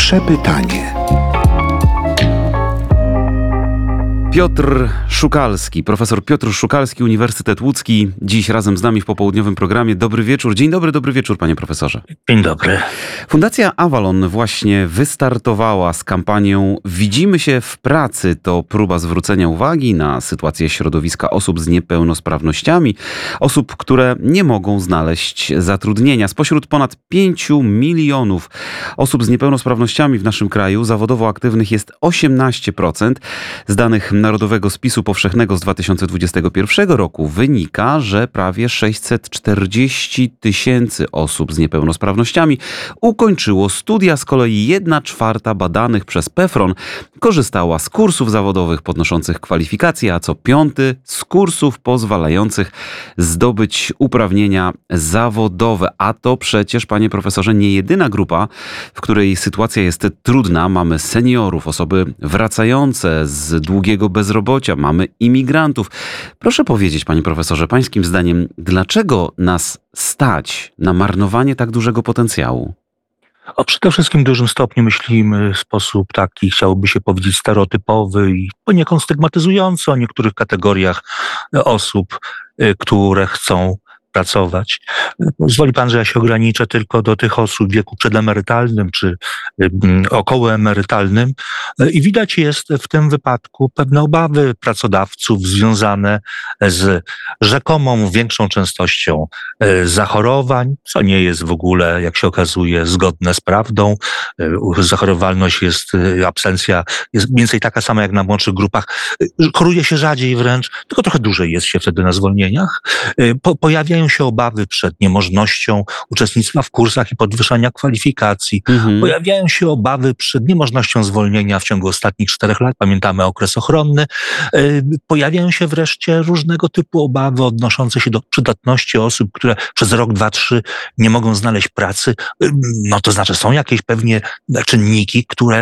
Pierwsze pytanie. Piotr Szukalski, profesor Piotr Szukalski, Uniwersytet Łódzki, dziś razem z nami w popołudniowym programie. Dobry wieczór. Dzień dobry, dobry wieczór, panie profesorze. Dzień dobry. Fundacja Avalon właśnie wystartowała z kampanią Widzimy się w pracy. To próba zwrócenia uwagi na sytuację środowiska osób z niepełnosprawnościami, osób, które nie mogą znaleźć zatrudnienia. Spośród ponad 5 milionów osób z niepełnosprawnościami w naszym kraju zawodowo aktywnych jest 18%. Z danych Narodowego Spisu Powszechnego z 2021 roku wynika, że prawie 640 tysięcy osób z niepełnosprawnościami ukończyło studia. Z kolei 1/4 badanych przez PFRON korzystała z kursów zawodowych podnoszących kwalifikacje, a co piąty z kursów pozwalających zdobyć uprawnienia zawodowe. A to przecież, panie profesorze, nie jedyna grupa, w której sytuacja jest trudna. Mamy seniorów, osoby wracające z długiego bezrobocia, mamy imigrantów. Proszę powiedzieć, panie profesorze, pańskim zdaniem, dlaczego nas stać na marnowanie tak dużego potencjału? Przede wszystkim w dużym stopniu myślimy w sposób taki, chciałoby się powiedzieć, stereotypowy i poniekąd stygmatyzujący o niektórych kategoriach osób, które chcą pracować. Pozwoli pan, że ja się ograniczę tylko do tych osób w wieku przedemerytalnym czy okołoemerytalnym i widać jest w tym wypadku pewne obawy pracodawców związane z rzekomą większą częstością zachorowań, co nie jest w ogóle, jak się okazuje, zgodne z prawdą. Zachorowalność absencja jest mniej więcej taka sama jak na młodszych grupach. Choruje się rzadziej wręcz, tylko trochę dłużej jest się wtedy na zwolnieniach. Pojawiają się obawy przed niemożnością uczestnictwa w kursach i podwyższania kwalifikacji. Pojawiają się obawy przed niemożnością zwolnienia w ciągu ostatnich 4 lat. Pamiętamy okres ochronny. Pojawiają się wreszcie różnego typu obawy odnoszące się do przydatności osób, które przez rok, 2, 3 nie mogą znaleźć pracy. No to znaczy są jakieś pewnie czynniki, które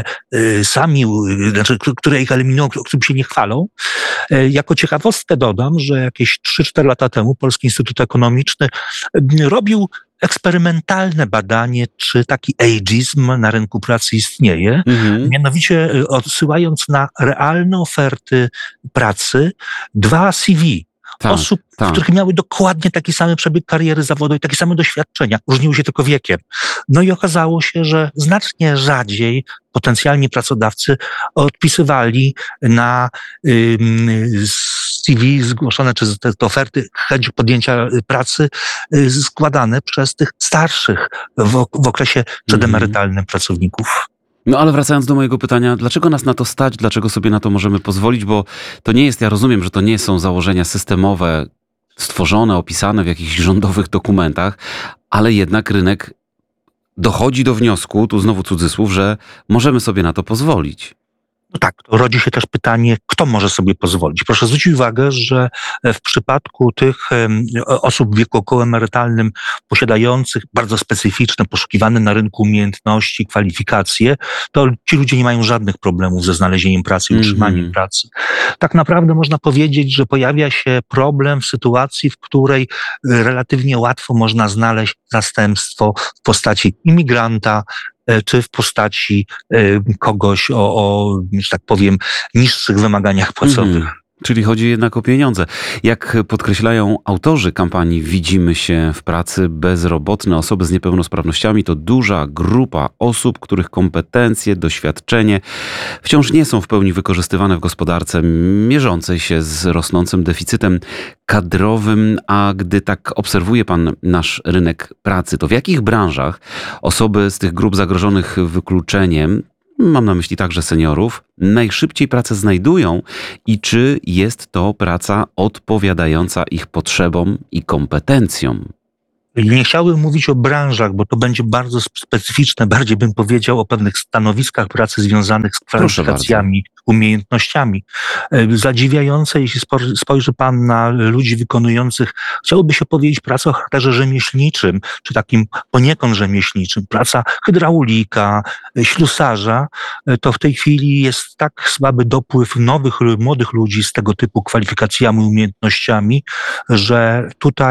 które ich eliminują, którym się nie chwalą. Jako ciekawostkę dodam, że jakieś 3-4 lata temu Polski Instytut Ekonomiczny robił eksperymentalne badanie, czy taki ageizm na rynku pracy istnieje, mianowicie odsyłając na realne oferty pracy 2 CV. Osób, których miały dokładnie taki sam przebieg kariery zawodowej, takie same doświadczenia, różniły się tylko wiekiem. No i okazało się, że znacznie rzadziej potencjalni pracodawcy odpisywali na CV zgłoszone, czy te oferty, chęć podjęcia pracy składane przez tych starszych w okresie przedemerytalnym pracowników. No ale wracając do mojego pytania, dlaczego nas na to stać, dlaczego sobie na to możemy pozwolić, bo to nie jest, ja rozumiem, że to nie są założenia systemowe, stworzone, opisane w jakichś rządowych dokumentach, ale jednak rynek dochodzi do wniosku, tu znowu cudzysłów, że możemy sobie na to pozwolić. No tak, to rodzi się też pytanie, kto może sobie pozwolić. Proszę zwrócić uwagę, że w przypadku tych osób w wieku okołoemerytalnym posiadających bardzo specyficzne, poszukiwane na rynku umiejętności, kwalifikacje, to ci ludzie nie mają żadnych problemów ze znalezieniem pracy i utrzymaniem pracy. Tak naprawdę można powiedzieć, że pojawia się problem w sytuacji, w której relatywnie łatwo można znaleźć zastępstwo w postaci imigranta, czy w postaci kogoś że tak powiem, niższych wymaganiach płacowych. Czyli chodzi jednak o pieniądze. Jak podkreślają autorzy kampanii Widzimy się w pracy, bezrobotne osoby z niepełnosprawnościami to duża grupa osób, których kompetencje, doświadczenie wciąż nie są w pełni wykorzystywane w gospodarce mierzącej się z rosnącym deficytem kadrowym. A gdy tak obserwuje pan nasz rynek pracy, to w jakich branżach osoby z tych grup zagrożonych wykluczeniem, mam na myśli także seniorów, najszybciej pracę znajdują i czy jest to praca odpowiadająca ich potrzebom i kompetencjom? Nie chciałbym mówić o branżach, bo to będzie bardzo specyficzne. Bardziej bym powiedział o pewnych stanowiskach pracy związanych z kwalifikacjami, umiejętnościami. Zadziwiające, jeśli spojrzy pan na ludzi wykonujących, chciałoby się powiedzieć, pracę o charakterze rzemieślniczym, czy takim poniekąd rzemieślniczym. Praca hydraulika, ślusarza, to w tej chwili jest tak słaby dopływ nowych, młodych ludzi z tego typu kwalifikacjami, umiejętnościami, że tutaj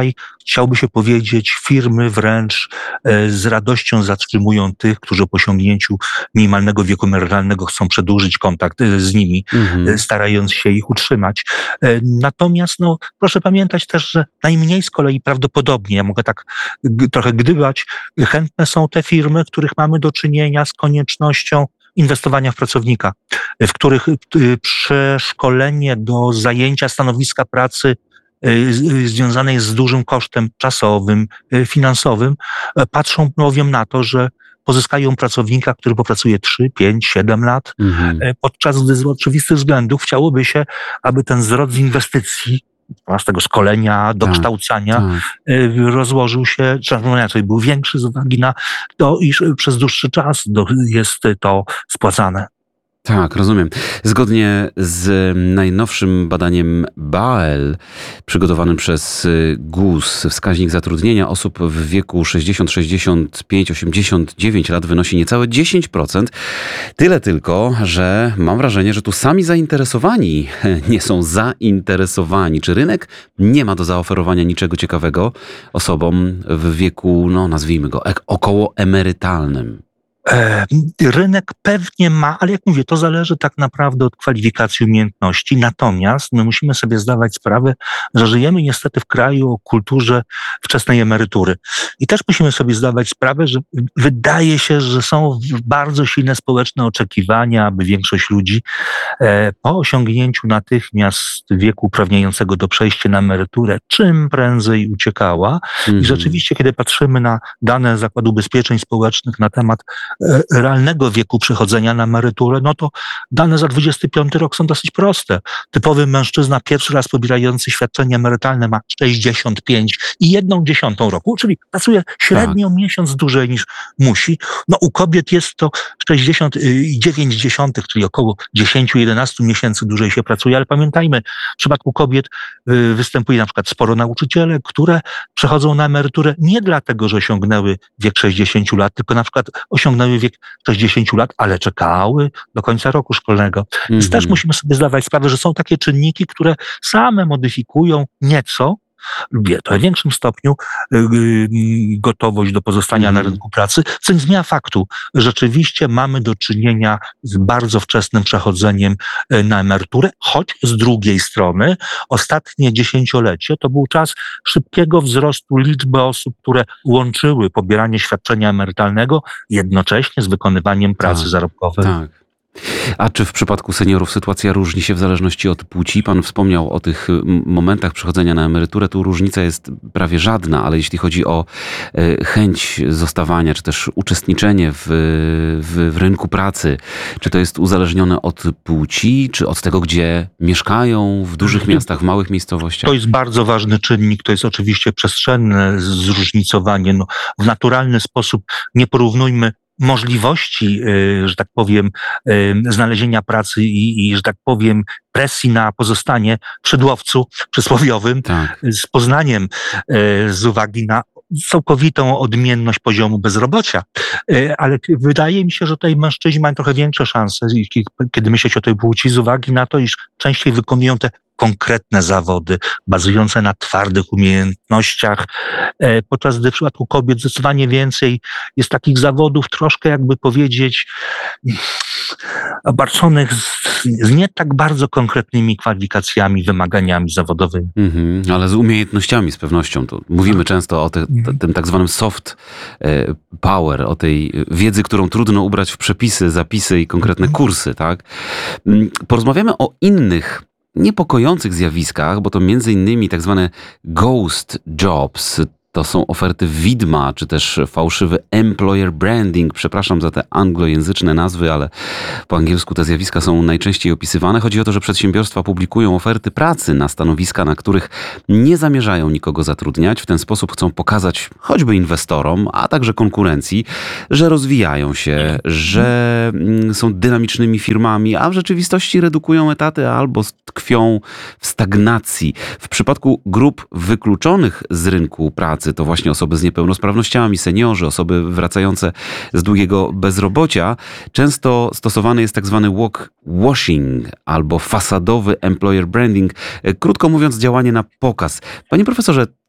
chciałoby się powiedzieć, firmy wręcz z radością zatrzymują tych, którzy po osiągnięciu minimalnego wieku emerytalnego chcą przedłużyć kontakt z nimi, starając się ich utrzymać. Natomiast proszę pamiętać też, że najmniej z kolei prawdopodobnie, ja mogę tak trochę gdybać, chętne są te firmy, w których mamy do czynienia z koniecznością inwestowania w pracownika, w których przeszkolenie do zajęcia stanowiska pracy związane jest z dużym kosztem czasowym, finansowym, patrzą bowiem na to, że pozyskają pracownika, który popracuje 3, 5, 7 lat, podczas gdy z oczywistych względów chciałoby się, aby ten zwrot z inwestycji, z tego szkolenia, dokształcania rozłożył się, czy był większy z uwagi na to, iż przez dłuższy czas jest to spłacane. Tak, rozumiem. Zgodnie z najnowszym badaniem BAEL przygotowanym przez GUS, wskaźnik zatrudnienia osób w wieku 60, 65, 89 lat wynosi niecałe 10%. Tyle tylko, że mam wrażenie, że tu sami zainteresowani nie są zainteresowani. Czy rynek nie ma do zaoferowania niczego ciekawego osobom w wieku, nazwijmy go, około emerytalnym? Rynek pewnie ma, ale jak mówię, to zależy tak naprawdę od kwalifikacji, umiejętności. Natomiast my musimy sobie zdawać sprawę, że żyjemy niestety w kraju o kulturze wczesnej emerytury. I też musimy sobie zdawać sprawę, że wydaje się, że są bardzo silne społeczne oczekiwania, aby większość ludzi po osiągnięciu natychmiast wieku uprawniającego do przejścia na emeryturę czym prędzej uciekała. I rzeczywiście, kiedy patrzymy na dane Zakładu Ubezpieczeń Społecznych na temat realnego wieku przechodzenia na emeryturę, to dane za 25 rok są dosyć proste. Typowy mężczyzna pierwszy raz pobierający świadczenie emerytalne ma 65,1 roku, czyli pracuje średnio miesiąc dłużej niż musi. U kobiet jest to 60,9, czyli około 10-11 miesięcy dłużej się pracuje, ale pamiętajmy, w przypadku kobiet występuje na przykład sporo nauczycielek, które przechodzą na emeryturę nie dlatego, że osiągnęły wiek 60 lat, tylko na przykład osiągnęły wiek 60 lat, ale czekały do końca roku szkolnego. Więc też musimy sobie zdawać sprawę, że są takie czynniki, które same modyfikują nieco, lub w większym stopniu gotowość do pozostania na rynku pracy, co nie zmienia faktu, że rzeczywiście mamy do czynienia z bardzo wczesnym przechodzeniem na emeryturę, choć z drugiej strony ostatnie dziesięciolecie to był czas szybkiego wzrostu liczby osób, które łączyły pobieranie świadczenia emerytalnego jednocześnie z wykonywaniem pracy zarobkowej. Tak. A czy w przypadku seniorów sytuacja różni się w zależności od płci? Pan wspomniał o tych momentach przechodzenia na emeryturę. Tu różnica jest prawie żadna, ale jeśli chodzi o chęć zostawania, czy też uczestniczenie w rynku pracy, czy to jest uzależnione od płci, czy od tego, gdzie mieszkają, w dużych miastach, w małych miejscowościach? To jest bardzo ważny czynnik, to jest oczywiście przestrzenne zróżnicowanie. W naturalny sposób nie porównujmy możliwości, że tak powiem, znalezienia pracy i że tak powiem, presji na pozostanie w szydłowcu przysłowiowym z Poznaniem z uwagi na całkowitą odmienność poziomu bezrobocia. Ale wydaje mi się, że tutaj mężczyźni mają trochę większe szanse, kiedy myśleć o tej płci, z uwagi na to, iż częściej wykonują te konkretne zawody, bazujące na twardych umiejętnościach, podczas gdy w przypadku kobiet zdecydowanie więcej jest takich zawodów troszkę, jakby powiedzieć, obarczonych z nie tak bardzo konkretnymi kwalifikacjami, wymaganiami zawodowymi. Ale z umiejętnościami z pewnością. To mówimy często o tym tak zwanym soft power, o tej wiedzy, którą trudno ubrać w przepisy, zapisy i konkretne kursy, tak? Porozmawiamy o innych niepokojących zjawiskach, bo to między innymi tak zwane ghost jobs. To są oferty widma, czy też fałszywy employer branding. Przepraszam za te anglojęzyczne nazwy, ale po angielsku te zjawiska są najczęściej opisywane. Chodzi o to, że przedsiębiorstwa publikują oferty pracy na stanowiska, na których nie zamierzają nikogo zatrudniać. W ten sposób chcą pokazać choćby inwestorom, a także konkurencji, że rozwijają się, że są dynamicznymi firmami, a w rzeczywistości redukują etaty albo tkwią w stagnacji. W przypadku grup wykluczonych z rynku pracy, to właśnie osoby z niepełnosprawnościami, seniorzy, osoby wracające z długiego bezrobocia, często stosowany jest tak zwany washing albo fasadowy employer branding. Krótko mówiąc, działanie na pokaz. Panie profesorze,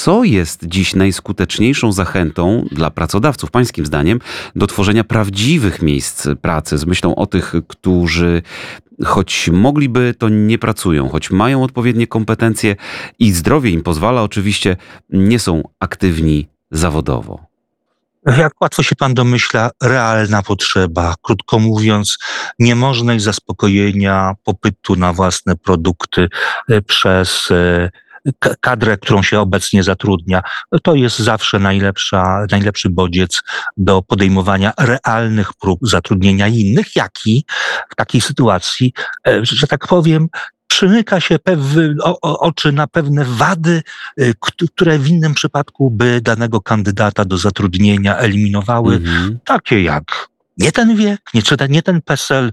Co jest dziś najskuteczniejszą zachętą dla pracodawców, pańskim zdaniem, do tworzenia prawdziwych miejsc pracy z myślą o tych, którzy choć mogliby, to nie pracują, choć mają odpowiednie kompetencje i zdrowie im pozwala, oczywiście nie są aktywni zawodowo? Jak łatwo się pan domyśla, realna potrzeba. Krótko mówiąc, niemożność zaspokojenia popytu na własne produkty przez kadrę, którą się obecnie zatrudnia. To jest zawsze najlepszy bodziec do podejmowania realnych prób zatrudnienia innych, jak i w takiej sytuacji, że tak powiem, przymyka się oczy na pewne wady, które w innym przypadku by danego kandydata do zatrudnienia eliminowały, takie jak nie ten wiek, nie ten PESEL,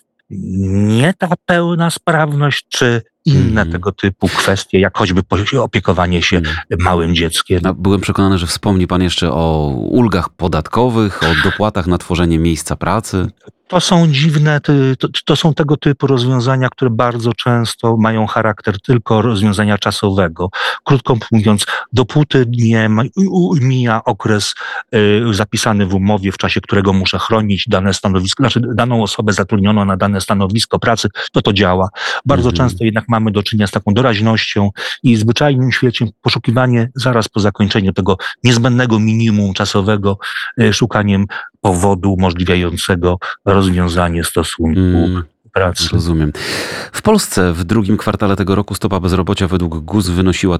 nie ta pełna sprawność, czy inne tego typu kwestie, jak choćby opiekowanie się małym dzieckiem. Byłem przekonany, że wspomni pan jeszcze o ulgach podatkowych, o dopłatach na tworzenie miejsca pracy. To są dziwne, to są tego typu rozwiązania, które bardzo często mają charakter tylko rozwiązania czasowego. Krótko mówiąc, dopóty nie mija okres zapisany w umowie, w czasie którego muszę chronić dane stanowisko, znaczy daną osobę zatrudnioną na dane stanowisko pracy, to działa. Bardzo często jednak mamy do czynienia z taką doraźnością i zwyczajnym świecie poszukiwanie zaraz po zakończeniu tego niezbędnego minimum czasowego, szukaniem powodu umożliwiającego rozwiązanie stosunku pracy. Rozumiem. W Polsce w drugim kwartale tego roku stopa bezrobocia według GUS wynosiła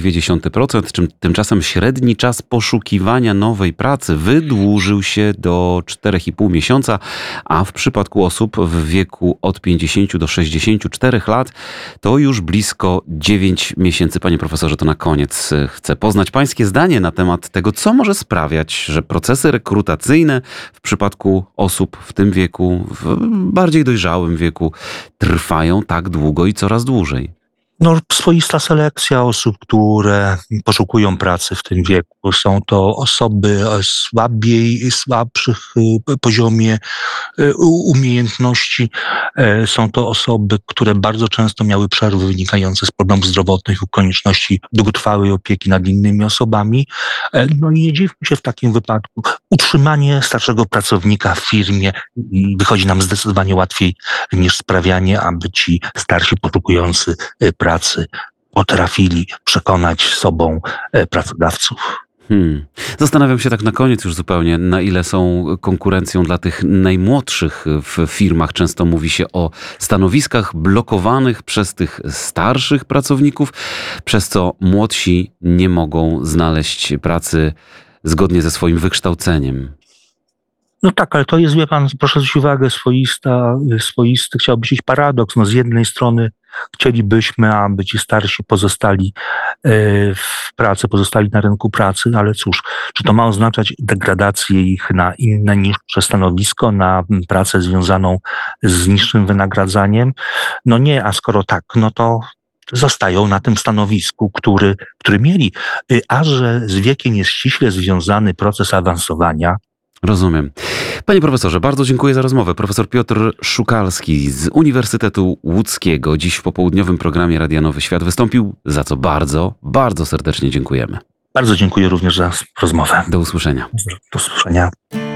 3,2%, tymczasem średni czas poszukiwania nowej pracy wydłużył się do 4,5 miesiąca, a w przypadku osób w wieku od 50 do 64 lat to już blisko 9 miesięcy. Panie profesorze, to na koniec chcę poznać pańskie zdanie na temat tego, co może sprawiać, że procesy rekrutacyjne w przypadku osób w tym wieku, w bardziej dojrzałym wieku, trwają tak długo i coraz dłużej. Swoista selekcja osób, które poszukują pracy w tym wieku. Są to osoby o słabszych poziomie umiejętności. Są to osoby, które bardzo często miały przerwy wynikające z problemów zdrowotnych lub konieczności długotrwałej opieki nad innymi osobami. I nie dziwmy się w takim wypadku. Utrzymanie starszego pracownika w firmie wychodzi nam zdecydowanie łatwiej niż sprawianie, aby ci starsi poszukujący pracy potrafili przekonać sobą pracodawców. Zastanawiam się tak na koniec już zupełnie, na ile są konkurencją dla tych najmłodszych w firmach. Często mówi się o stanowiskach blokowanych przez tych starszych pracowników, przez co młodsi nie mogą znaleźć pracy zgodnie ze swoim wykształceniem. Tak, ale to jest, wie pan, proszę zwrócić uwagę, swoisty, chciałby być paradoks. Z jednej strony chcielibyśmy, aby ci starsi pozostali w pracy, pozostali na rynku pracy, ale cóż, czy to ma oznaczać degradację ich na inne niższe stanowisko, na pracę związaną z niższym wynagradzaniem? Nie, a skoro tak, to zostają na tym stanowisku, który mieli. A że z wiekiem jest ściśle związany proces awansowania. Rozumiem. Panie profesorze, bardzo dziękuję za rozmowę. Profesor Piotr Szukalski z Uniwersytetu Łódzkiego dziś w popołudniowym programie Radia Nowy Świat wystąpił, za co bardzo, bardzo serdecznie dziękujemy. Bardzo dziękuję również za rozmowę. Do usłyszenia. Do usłyszenia.